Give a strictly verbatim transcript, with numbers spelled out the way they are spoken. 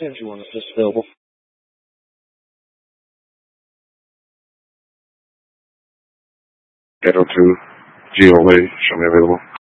Century one is just available. eight oh two G O A, show me available.